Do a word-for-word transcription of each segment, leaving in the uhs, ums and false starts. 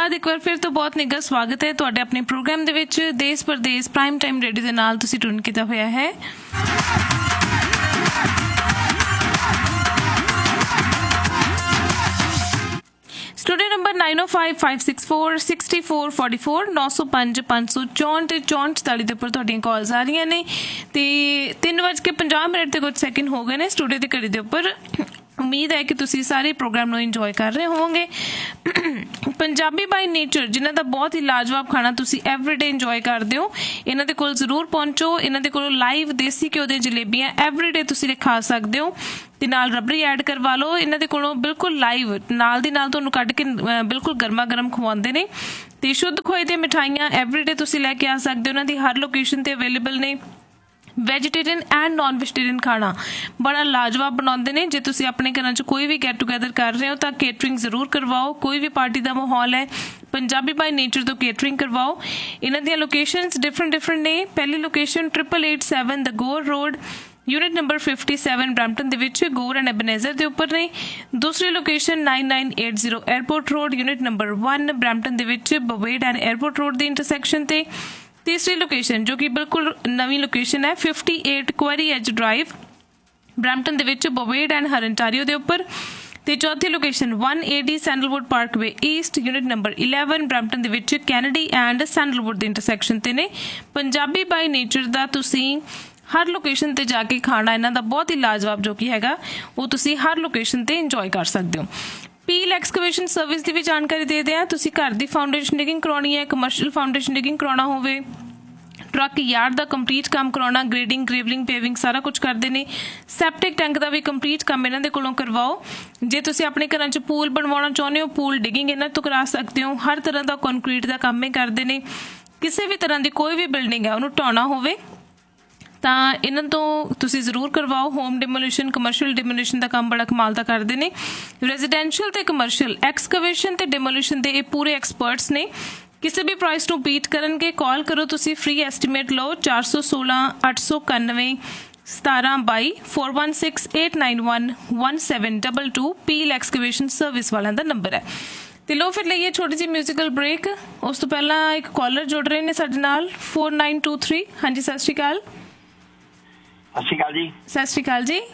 बाद एक बार फिर तो बहुत निੱਘਾ स्वागत है ਤੁਹਾਡੇ ਆਪਣੇ प्रोग्राम ਦੇ ਵਿੱਚ देश परदेश प्राइम टाइम रेडियो ਦੇ ਨਾਲ ਤੁਸੀਂ ਟੁਨ ਕੀਤਾ ਹੋਇਆ है। स्टूडियो नंबर नाइन ओ five five six four sixty four forty four नौ सौ पाँच पाँच सौ चौंठ चौंठ चौताली के उपर तुहाडियां कॉल्स आ रही ने ते तीन बज के पंजाह मिनट ते कुछ सैकेंड हो गए ने स्टूडियो की घड़ी के उपर। उम्मीद है कि तुसी सारे प्रोग्राम ਨੂੰ ਇੰਜੋਏ ਕਰ ਰਹੇ ਹੋਵੋਗੇ। ਪੰਜਾਬੀ ਬਾਈ ਨੇਚਰ ਜਿਨ੍ਹਾਂ ਦਾ ਬਹੁਤ ਹੀ ਲਾਜਵਾਬ ਖਾਣਾ ਤੁਸੀਂ ਐਵਰੀਡੇ ਇੰਜੋਏ ਕਰਦੇ ਹੋ, ਇਹਨਾਂ ਦੇ ਕੋਲ ਜ਼ਰੂਰ ਪਹੁੰਚੋ। ਇਹਨਾਂ ਦੇ ਕੋਲੋਂ ਲਾਈਵ ਦੇਸੀ ਘਿਓ ਦੀਆਂ ਜਲੇਬੀਆਂ ਐਵਰੀਡੇ ਤੁਸੀਂ ਖਾ ਸਕਦੇ ਹੋ ਤੇ ਨਾਲ ਰਬੜੀ ਐਡ ਕਰਵਾ ਲਓ। ਇਹਨਾਂ ਦੇ ਕੋਲੋਂ ਬਿਲਕੁਲ ਲਾਈਵ ਨਾਲ ਦੀ ਨਾਲ ਤੁਹਾਨੂੰ ਕੱਢ ਕੇ ਬਿਲਕੁਲ ਗਰਮਾ ਗਰਮ ਖਵਾਉਂਦੇ ਨੇ ਤੇ ਸ਼ੁੱਧ ਖੋਏ ਦੀਆਂ ਮਿਠਾਈਆਂ ਐਵਰੀਡੇ ਤੁਸੀਂ ਲੈ ਕੇ ਆ ਸਕਦੇ ਹੋ। ਉਹਨਾਂ ਦੀ ਹਰ ਲੋਕੇਸ਼ਨ ਤੇ ਅਵੇਲੇਬਲ ਨੇ। ਵੈਜੀਟੇਰੀਅਨ ਐਂਡ ਨੋਨ ਵੈਜੀਟੇਰੀਅਨ ਖਾਣਾ ਬੜਾ ਲਾਜਵਾਬ ਬਣਾਉਂਦੇ ਨੇ। ਜੇ ਤੁਸੀਂ ਆਪਣੇ ਘਰਾਂ 'ਚ ਕੋਈ ਵੀ ਗੈਟ ਟੂਗੈਦਰ ਕਰ ਰਹੇ ਹੋ ਤਾਂ ਕੇਟਰਿੰਗ ਜ਼ਰੂਰ ਕਰਵਾਓ। ਕੋਈ ਵੀ ਪਾਰਟੀ ਦਾ ਮਾਹੌਲ ਹੈ ਪੰਜਾਬੀ ਬਾਈ ਨੇਚਰ ਤੋਂ ਕੇਟਰਿੰਗ ਕਰਵਾਓ। ਇਹਨਾਂ ਦੀਆਂ ਲੋਕੇਸ਼ਨਸ ਡਿਫਰੈਂਟ ਡਿਫਰੈਂਟ ਨੇ। ਪਹਿਲੀ ਲੋਕੇਸ਼ਨ ਟ੍ਰਿਪਲ ਏਟ ਸੈਵਨ ਦ ਗੋਰ road unit number fifty seven Brampton ਦੇ ਵਿੱਚ ਗੋਰ ਐਂਡ ਐਬਨੇਜ਼ਰ ਦੇ ਉੱਪਰ ਨੇ। ਦੂਸਰੀ location nine nine eight zero airport road unit number one Brampton ਦੇ ਵਿੱਚ ਬਵੇਡ and airport road the intersection ਤੇ। तीसरी लोकेशन जो कि बिल्कुल नवी लोकेशन है fifty eight query as drive Brampton ਦੇ ਵਿੱਚ ਬਵੇਡ ਐਂਡ ਹਰਨਟਾਰੀਓ ਦੇ ਉੱਪਰ ਤੇ ਚੌਥੀ location one A D sandalwood Parkway East unit number eleven Brampton ਦੇ ਵਿੱਚ Kennedy and sandalwood the intersection ਤੇ ਨੇ। ਪੰਜਾਬੀ ਬਾਈ ਨੇਚਰ ਦਾ ਤੁਸੀਂ ਹਰ ਲੋਕੇਸ਼ਨ ਤੇ ਜਾ ਕੇ ਖਾਣਾ ਇਹਨਾਂ ਦਾ ਬਹੁਤ ਹੀ ਲਾਜਵਾਬ ਜੋ ਕਿ ਹੈਗਾ ਉਹ ਤੁਸੀਂ ਹਰ ਲੋਕੇਸ਼ਨ ਤੇ ਇੰਜੋਏ ਕਰ ਸਕਦੇ ਹੋ। ਪੀਲ ਐਕਸਕੇਵੇਸ਼ਨ ਸਰਵਿਸ ਦੀ ਵੀ ਜਾਣਕਾਰੀ ਦੇ ਦਿਆਂ। ਤੁਸੀਂ ਘਰ ਦੀ ਫਾਊਂਡੇਸ਼ਨ ਡਿਗਿੰਗ ਕਰਾਉਣੀ ਹੈ, ਕਮਰਸ਼ੀਅਲ ਫਾਊਂਡੇਸ਼ਨ ਡਿਗਿੰਗ ਕਰਾਉਣਾ ਹੋਵੇ, ਟਰੱਕ ਯਾਰਡ ਦਾ ਕੰਪਲੀਟ ਕੰਮ ਕਰਾਉਣਾ, ਗ੍ਰੇਡਿੰਗ ਗ੍ਰੇਵਲਿੰਗ ਪੇਵਿੰਗ ਸਾਰਾ ਕੁਝ ਕਰਦੇ ਨੇ। ਸੈਪਟਿਕ ਟੈਂਕ ਦਾ ਵੀ ਕੰਪਲੀਟ ਕੰਮ ਇਹਨਾਂ ਦੇ ਕੋਲੋਂ ਕਰਵਾਓ। ਜੇ ਤੁਸੀਂ ਆਪਣੇ ਘਰਾਂ 'ਚ ਪੂਲ ਬਣਵਾਉਣਾ ਚਾਹੁੰਦੇ ਹੋ ਪੂਲ ਡਿਗਿੰਗ ਇਹਨਾਂ ਤੋਂ ਕਰਾ ਸਕਦੇ ਹੋ। ਹਰ ਤਰ੍ਹਾਂ ਦਾ ਕੰਕਰੀਟ ਦਾ ਕੰਮ ਹੀ ਕਰਦੇ ਨੇ। ਕਿਸੇ ਵੀ ਤਰ੍ਹਾਂ ਦੀ ਕੋਈ ਵੀ ਬਿਲਡਿੰਗ ਹੈ ਉਹਨੂੰ ਢਾਉਣਾ ਹੋਵੇ ਤਾਂ ਇਹਨਾਂ ਤੋਂ ਤੁਸੀਂ ਜ਼ਰੂਰ ਕਰਵਾਓ। ਹੋਮ ਡਿਮੋਲੀਸ਼ਨ ਕਮਰਸ਼ੀਅਲ ਡਿਮੋਲੀਸ਼ਨ ਦਾ ਕੰਮ ਬੜਾ ਕਮਾਲ ਦਾ ਕਰਦੇ ਨੇ। ਰੈਜ਼ੀਡੈਂਸ਼ੀਅਲ ਤੇ ਕਮਰਸ਼ੀਅਲ ਐਕਸਕੇਵੇਸ਼ਨ ਤੇ ਡਿਮੋਲੀਸ਼ਨ ਦੇ ਇਹ ਪੂਰੇ ਐਕਸਪਰਟਸ ਨੇ। ਕਿਸੇ ਵੀ ਪ੍ਰਾਈਸ ਨੂੰ ਬੀਟ ਕਰਨਗੇ। ਕਾਲ ਕਰੋ ਤੁਸੀਂ, ਫ੍ਰੀ ਐਸਟੀਮੇਟ ਲਓ। ਚਾਰ ਸੌ ਸੋਲਾਂ ਅੱਠ ਸੌ ਇਕਾਨਵੇਂ ਸਤਾਰਾਂ ਬਾਈ four one six eight nine one one seven double two peel ਐਕਸਕੇਵੇਸ਼ਨ service ਵਾਲਿਆਂ ਦਾ ਨੰਬਰ ਹੈ। ਤੇ ਲੋ ਫਿਰ ਲਈਏ ਛੋਟੀ ਜਿਹੀ ਮਿਊਜ਼ੀਕਲ ਬ੍ਰੇਕ। ਉਸ ਤੋਂ ਪਹਿਲਾਂ ਇੱਕ ਕਾਲਰ ਜੁੜ ਰਹੇ ਨੇ ਸਾਡੇ ਨਾਲ ਫੋਰ ਨਾਈਨ ਟੂ ਥ੍ਰੀ। ਹਾਂਜੀ ਸਤਿ ਸ਼੍ਰੀ ਅਕਾਲ। ਸਤਿ ਸ਼੍ਰੀ ਅਕਾਲ ਜੀ। ਸਤਿ ਸ਼੍ਰੀ ਅਕਾਲ ਜੀ।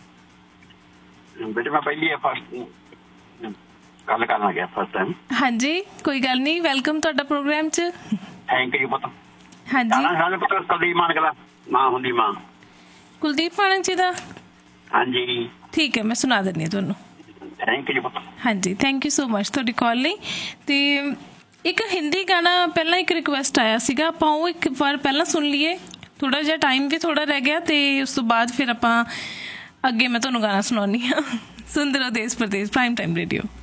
ਬੇਟੇ ਮੈਂ ਪਹਿਲੀ ਫਸਟ ਗੱਲ ਕਰਨ ਲੱਗਿਆ ਫਸਟ ਟਾਈਮ। ਹਾਂਜੀ ਕੋਈ ਗੱਲ ਨਹੀਂ, ਵੈਲਕਮ ਤੁਹਾਡਾ ਪ੍ਰੋਗਰਾਮ 'ਚ। ਥੈਂਕ ਯੂ ਪੁੱਤ। ਹਾਂਜੀ ਸਾਡੇ ਪੁੱਤ ਕੁਲਦੀਪ ਮਾਨਕ ਦਾ ਮਾਂ ਹੁੰਦੀ ਮਾਂ ਕੁਲਦੀਪ ਮਾਨਕ ਜੀ ਦਾ। ਹਾਂਜੀ ਠੀਕ ਹੈ, ਮੈਂ ਸੁਣਾ ਦਿੰਦੀ ਹਾਂ ਤੁਹਾਨੂੰ। ਥੈਂਕ ਯੂ ਪੁੱਤ। ਹਾਂਜੀ ਥੈਂਕ ਯੂ ਸੋ ਮਚ ਤੁਹਾਡੀ ਕਾਲ ਲਈ। ਤੇ ਇੱਕ ਹਿੰਦੀ ਗਾਣਾ ਪਹਿਲਾਂ ਇੱਕ ਰਿਕੁਐਸਟ ਆਇਆ ਸੀਗਾ, ਆਪਾਂ ਉਹ ਇੱਕ ਵਾਰ ਪਹਿਲਾਂ ਸੁਣ ਲਈਏ। ਥੋੜਾ ਜਿਹਾ ਟਾਈਮ ਵੀ ਥੋੜਾ ਰਹਿ ਗਿਆ ਤੇ ਉਸ ਤੋਂ ਬਾਅਦ ਫਿਰ ਆਪਾਂ ਅੱਗੇ ਮੈਂ ਤੁਹਾਨੂੰ ਗਾਣਾ ਸੁਣਾਉਣੀ ਹਾਂ। ਸੁਣਦੇ ਰਹੋ ਦੇਸ਼ ਪ੍ਰਦੇਸ਼ ਪ੍ਰਾਈਮ ਟਾਈਮ ਰੇਡੀਓ।